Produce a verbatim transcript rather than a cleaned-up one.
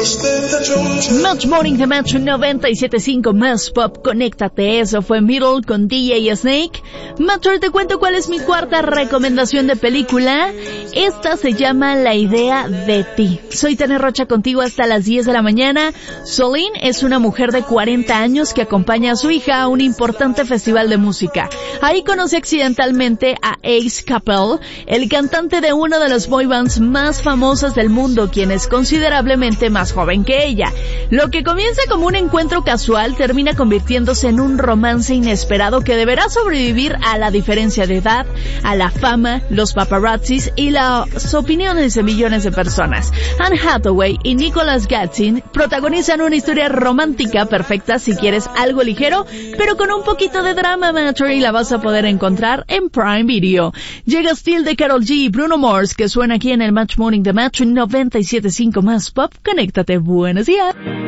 Match Morning de Match noventa y siete punto cinco más pop, conéctate. Eso fue Middle con D J Snake. Match, te cuento cuál es mi cuarta recomendación de película. Esta se llama La idea de ti. Soy Tania Rocha contigo hasta las diez de la mañana. Soline es una mujer de cuarenta años que acompaña a su hija a un importante festival de música. Ahí conoce accidentalmente a Ace Capel, el cantante de uno de los boy bands más famosos del mundo, quien es considerablemente más joven que ella. Lo que comienza como un encuentro casual termina convirtiéndose en un romance inesperado que deberá sobrevivir a la diferencia de edad, a la fama, los paparazzis y las opiniones de millones de personas. Anne Hathaway y Nicholas Gatzin protagonizan una historia romántica perfecta si quieres algo ligero, pero con un poquito de drama, macho, y la vas a poder encontrar en Prime Video. Llega Still de Karol G y Bruno Mars, que suena aquí en el Match Morning de Match noventa y siete punto cinco más pop. Conéctate. Buenos días.